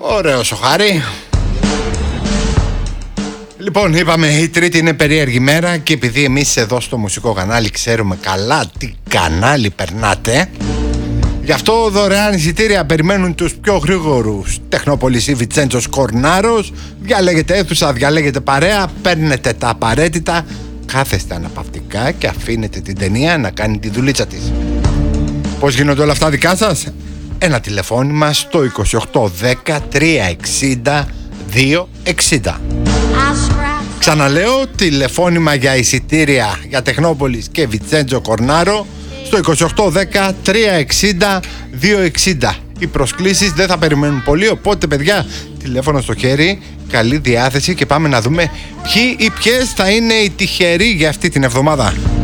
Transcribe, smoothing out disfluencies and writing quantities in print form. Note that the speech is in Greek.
Ωραίος ο Χάρη. Λοιπόν, είπαμε η Τρίτη είναι περίεργη μέρα και επειδή εμείς εδώ στο μουσικό κανάλι ξέρουμε καλά τι κανάλι περνάτε, γι' αυτό δωρεάν εισιτήρια περιμένουν τους πιο γρήγορους. Τεχνόπολης ή Βιτσέντζος Κορνάρος. Διαλέγετε αίθουσα, διαλέγετε παρέα, παίρνετε τα απαραίτητα, κάθεστε αναπαυτικά και αφήνετε την ταινία να κάνει τη δουλίτσα της. Πώς γίνονται όλα αυτά δικά σας? Ένα τηλεφώνημα στο 2810 360 260. Ξαναλέω, τηλεφώνημα για εισιτήρια για Τεχνόπολης και Βιτσέντζο Κορνάρο στο 2810 360 260. Οι προσκλήσεις δεν θα περιμένουν πολύ, οπότε παιδιά, τηλέφωνο στο χέρι, καλή διάθεση και πάμε να δούμε ποιοι ή ποιες θα είναι οι τυχεροί για αυτή την εβδομάδα.